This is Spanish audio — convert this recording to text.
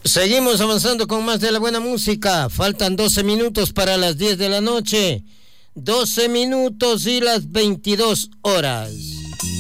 Seguimos avanzando con más de la buena música. Faltan 12 minutos para las 10 de la noche. 12 minutos y las 22 horas.